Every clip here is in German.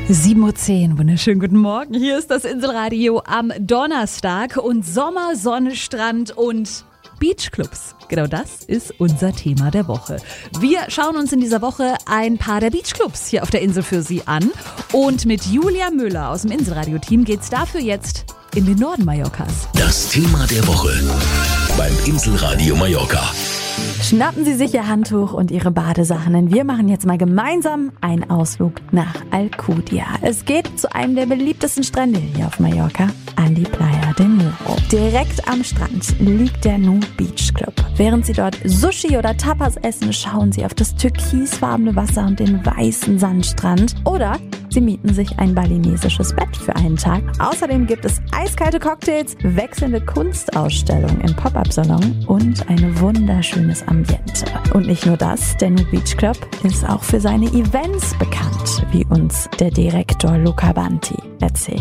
7:10 Uhr, wunderschönen guten Morgen. Hier ist das Inselradio am Donnerstag und Sommer, Sonne, Strand und Beachclubs. Genau das ist unser Thema der Woche. Wir schauen uns in dieser Woche ein paar der Beachclubs hier auf der Insel für Sie an. Und mit Julia Müller aus dem Inselradio-Team geht's dafür jetzt in den Norden Mallorcas. Das Thema der Woche beim Inselradio Mallorca. Schnappen Sie sich Ihr Handtuch und Ihre Badesachen, denn wir machen jetzt mal gemeinsam einen Ausflug nach Alcudia. Es geht zu einem der beliebtesten Strände hier auf Mallorca, an die Playa de Muro. Direkt am Strand liegt der Nu Beach Club. Während Sie dort Sushi oder Tapas essen, schauen Sie auf das türkisfarbene Wasser und den weißen Sandstrand. Oder Sie mieten sich ein balinesisches Bett für einen Tag. Außerdem gibt es eiskalte Cocktails, wechselnde Kunstausstellungen im Pop-Up-Salon und ein wunderschönes Ambiente. Und nicht nur das, der Nu Beach Club ist auch für seine Events bekannt, wie uns der Direktor Luca Banti erzählt.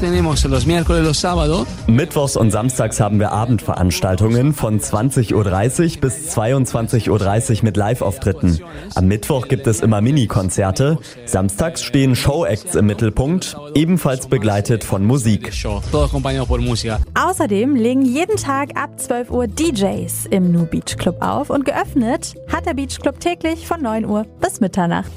Mittwochs und samstags haben wir Abendveranstaltungen von 20:30 Uhr bis 22:30 Uhr mit Live-Auftritten. Am Mittwoch gibt es immer Mini-Konzerte. Samstags stehen Show-Acts im Mittelpunkt, ebenfalls begleitet von Musik. Außerdem legen jeden Tag ab 12 Uhr DJs im Nu Beach Club auf und geöffnet hat der Beach Club täglich von 9 Uhr bis Mitternacht.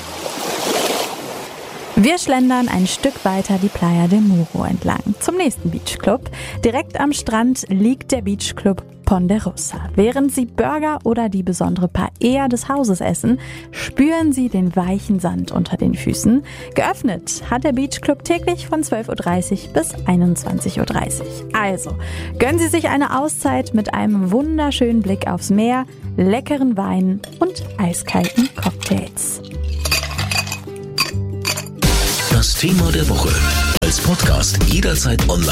Wir schlendern ein Stück weiter die Playa de Muro entlang zum nächsten Beachclub. Direkt am Strand liegt der Beachclub Ponderosa. Während Sie Burger oder die besondere Paella des Hauses essen, spüren Sie den weichen Sand unter den Füßen. Geöffnet hat der Beachclub täglich von 12:30 Uhr bis 21:30 Uhr. Also, gönnen Sie sich eine Auszeit mit einem wunderschönen Blick aufs Meer, leckeren Wein und eiskalten Cocktails. Das Thema der Woche als Podcast jederzeit online